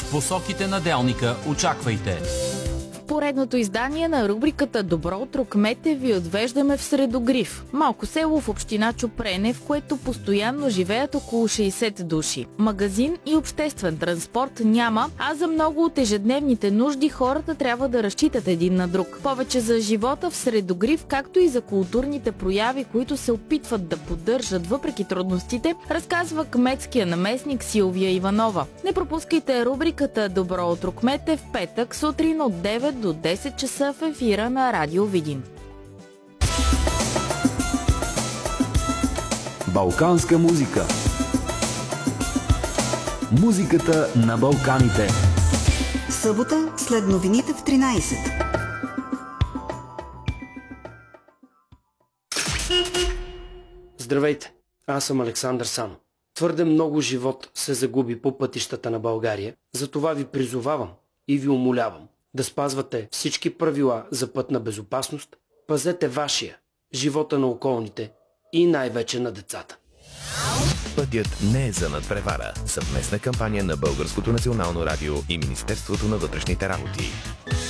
посоките на делника очаквайте. В поредното издание на рубриката Добро утро, кмете ви отвеждаме в Средогрив, малко село в община Чупрене, в което постоянно живеят около 60 души. Магазин и обществен транспорт няма, а за много от ежедневните нужди хората трябва да разчитат един на друг. Повече за живота в Средогрив, както и за културните прояви, които се опитват да поддържат въпреки трудностите, разказва кметския наместник Силвия Иванова. Не пропускайте рубриката Добро утро, кмете в петък сутрин от 9 до 10 часа в ефира на Радио Видин. Балканска музика. Музиката на Балканите. Събота след новините в 13. Здравейте, аз съм Александър Санов. Твърде много живот се загуби по пътищата на България, затова ви призовавам и ви умолявам да спазвате всички правила за пътна безопасност, пазете вашия, живота на околните и най-вече на децата. Пътят не е за надпревара. Съвместна кампания на Българското национално радио и Министерството на вътрешните работи.